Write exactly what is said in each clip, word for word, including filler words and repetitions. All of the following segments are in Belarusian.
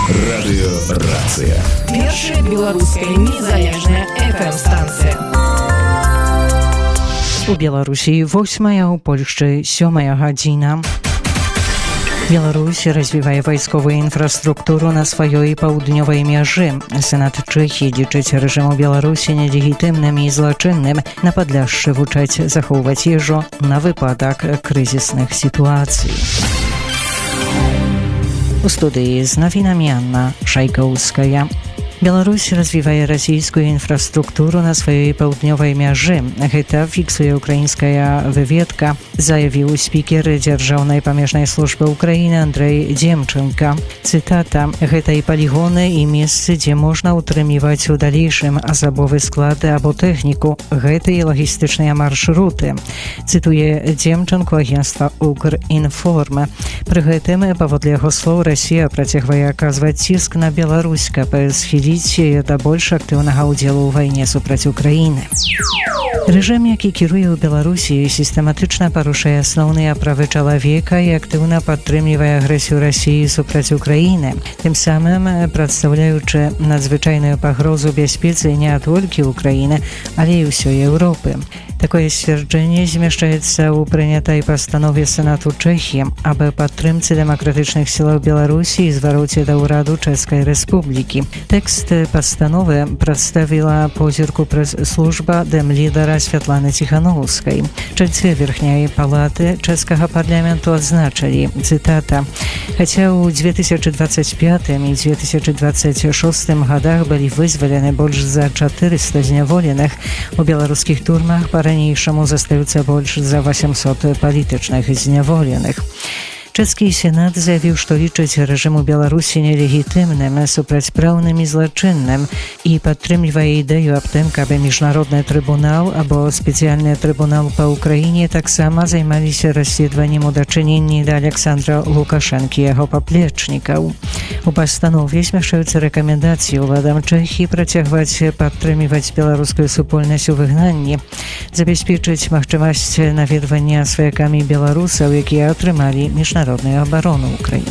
Радыёрацыя. Першая беларуская незалежная эф эм-станцыя. У Беларусі восьмая, у Польшчы сёмая гадзіна. Беларусь развівае вайсковую інфраструктуру на сваёй паўднёвай мяжы. Сенат Чэхіі лічыць рэжым у Беларусі нелегітымным і злачынным. На Падляшшы вучаць захоўваць ежу на выпадак крызісных сітуацый. У студыі з навінамі Анна Шайкоўская. Беларусь развівае расійскую інфраструктуру на сваёй паўднёвай мяжы. Гэта фіксуе украінская выведка, заявіў спікер дзяржаўнай памежнай службы Украіны Андрэй Демченка. Цытата: «Гэта і палігоны, і месцы, дзе можна ўтрымліваць у далейшым асабовы склад або тэхніку. Гэта і лагістычныя маршруты», цытуе Демченко агенцтва Укрінформ. Пры гэтым, паводле яго слоў, Расія працягвае аказваць ціск на Беларусь, каб схіліць яе да больш актыўнага ўдзелу ў вайне супраць Украіны. Рэжым, які кіруе ў Беларусі, сістэматычна парушае асноўныя правы чалавека і актыўна падтрымлівае агрэсію Расіі супраць Украіны, тым самым прадстаўляючы надзвычайную пагрозу бяспецы не толькі Украіны, але і ўсёй Еўропы. Такое сцвярджэнне змяшчаецца ў прынятай пастанове Сенату Чэхіі аб падтрымцы дэмакратычных сілаў Беларусі і звароце да ўраду Чэшскай Рэспублікі. Тэкст пастановы прадставіла позірку прэс-служба дэм-лідара Святланы Ціхановскай. Чальцы верхняй палаты чэшскага парламенту адзначылі, цытата: «Хаця ў две тысячы дваццаць пятым і две тысячы дваццаць шостым гадах былі вызвалены больш за чатырыста зняволеных, у беларускіх турмах па-ранейшаму застаюцца больш за восемьсот палітычных зняволеных». Чэшскі сенат заявіў, што лічыць рэжым у Беларусі нелегітымным, супрацьпраўным і злачынным і падтрымлівае ідэю аб тым, каб міжнародны трыбунал або спецыяльны трыбунал па Ўкраіне таксама займаліся расследаваннем у дачыненні да Александра Лукашэнкі і яго паплечнікаў. У пастанове змяшчаюцца рэкамендацыі ўладам Чэхіі працягваць падтрымліваць беларускую супольнасць у выгнанні, забяспечыць магчымасць наведвання сваякамі беларусаў, якія атрымалі міжнародную народную оборону Украины.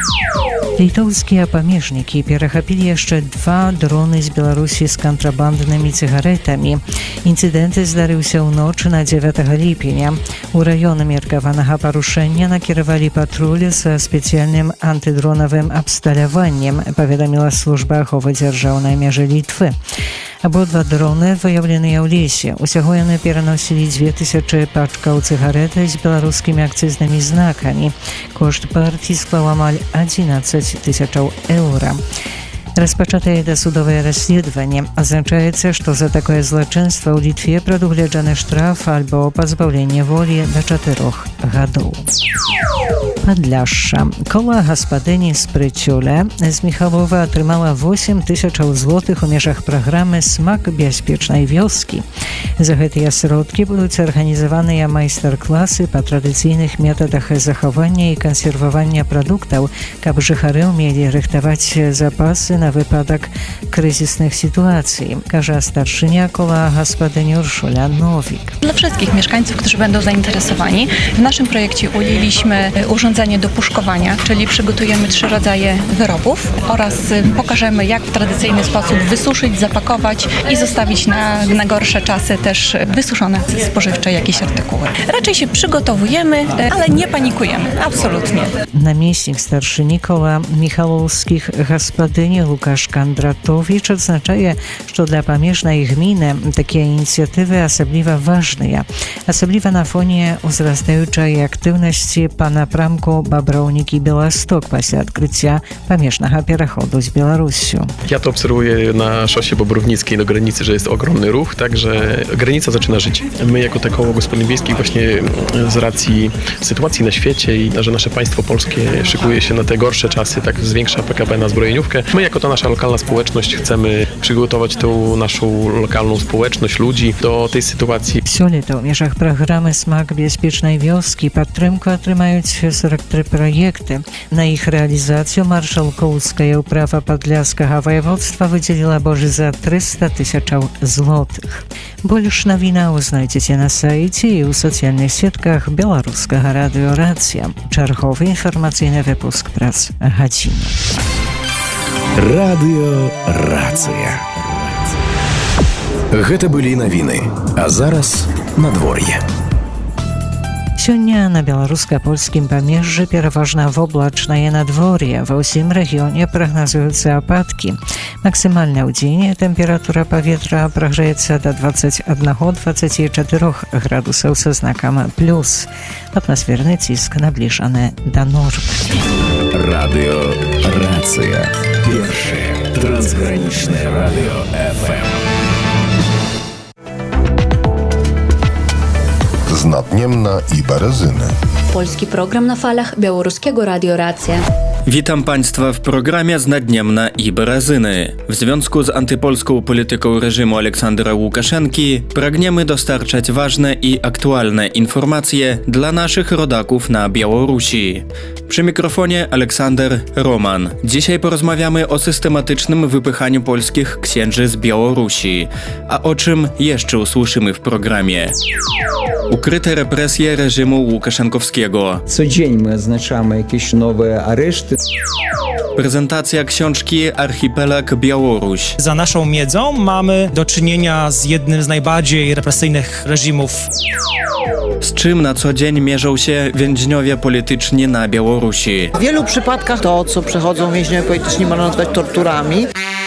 Літоўскія памежнікі перахапілі яшчэ два дроны з Беларусі з кантрабанднымі цыгаретамі. Інцыдэнт здарыўся ў ноч на дзевятага ліпеня. У раён меркаванага парушэння накіравалі патруль са спецыяльным антыдронавым абсталяваннем, паведаміла служба аховы дзяржаўнай мяжы Літвы. Абодва дроны выяўленыя ў лесе. Усяго яны пераносілі дзве тысячы пачкаў цыгарэт з беларускімі акцызнымі знакамі. Кошт партій склаў амаль адзінаццаць тысячаў еўра. Распачатае дасудовае расследаванне. Азначаецца, што за такое злачынства ў Літве прадугледжаны штраф альбо пазбаўленне волі да чатырох гадоў. Падляшша. Кола гаспадыні з Прыцюля з Міхалова атрымала восемь тысячаў злотых у межах праграмы «Смак бяспечнай вёскі». За гэтыя сродкі будуць арганізаваныя майстар-класы па традыцыйных метадах захавання і кансервавання прадуктаў, каб жыхары ўмелі рыхтаваць запасы на выпадак крызисnych sytuacji, кажа starszynia koła gospodyni Urszula Nowik. Dla wszystkich mieszkańców, którzy będą zainteresowani, w naszym projekcie ujęliśmy urządzenie do puszkowania, czyli przygotujemy trzy rodzaje wyrobów oraz pokażemy, jak w tradycyjny sposób wysuszyć, zapakować i zostawić na, na gorsze czasy też wysuszone spożywcze jakieś artykuły. Raczej się przygotowujemy, ale nie panikujemy, absolutnie. Namiestnik starszyni koła Michałowskich gospodyni Łukasz Kandratowicz odznaczaje, że dla pamiężnej gminy takie inicjatywy osobliwie ważne, osobliwie na fonie wzrastającej aktywności pana Pramku Babrowniki Białystok после odkrycia pamiężnego переходу z Białorusią. Ja to obserwuję na szosie Bobrownickiej do granicy, że jest ogromny ruch, także granica zaczyna żyć. My jako te koło gospodyń wiejskich właśnie z racji sytuacji na świecie i że nasze państwo polskie szykuje się na te gorsze czasy, tak zwiększa P K B na zbrojeniówkę. My jako ta nasza lokalna społeczność chcemy przygotować tą naszą lokalną społeczność, ludzi do tej sytuacji. Сёлета ў межах праграмы «Смак бяспечнай вёскі» падтрымку атрымаюць сорок три праекты. На іх рэалізацыю маршалкоўская ўправа падляшскага ваяводства выдзеліла больш за триста тысячаў злотых. Больш навінаў знайдзеце на сайце і ў сацыяльных сетках беларускага радыё «Рацыя». Чарговы інфармацыйны выпуск праз гадзіну. Радыё Рацыя. Гэта былі навіны, а зараз надвор'е. Сёння на беларуска-польскім памежжы пераважна воблачнае надвор'е. Ва ўсім рэгіёне прагназуюцца ападкі. Максімальная ў дзень тэмпература паветра прагрэецца да дваццаць адзін - дваццаць чатыры градусаў са знакам плюс. Атмасферны ціск набліжаны да нормы. Радыё Рацыя. Першае трансгранічнае радыё эф эм. Znadniemna i Berezyny. Polski program na falach Białoruskiego Radio Racja. Witam Państwa w programie Znadniemna i Berezyny. W związku z antypolską polityką reżimu Aleksandra Łukaszenki pragniemy dostarczać ważne i aktualne informacje dla naszych rodaków na Białorusi. Przy mikrofonie Aleksander Roman. Dzisiaj porozmawiamy o systematycznym wypychaniu polskich księży z Białorusi. A o czym jeszcze usłyszymy w programie? Ukryte represje reżimu Łukaszenkowskiego. Co dzień my oznaczamy jakieś nowe areszty. Prezentacja książki Archipelag Białoruś. Za naszą miedzą mamy do czynienia z jednym z najbardziej represyjnych reżimów. Z czym na co dzień mierzą się więźniowie polityczni na Białorusi? W wielu przypadkach to, co przechodzą więźniowie polityczni, można nazwać torturami.